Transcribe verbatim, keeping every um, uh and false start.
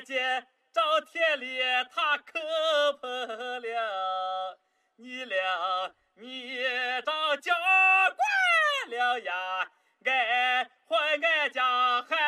俺姐找田里他磕破了，你俩你找教官了呀，俺还俺家还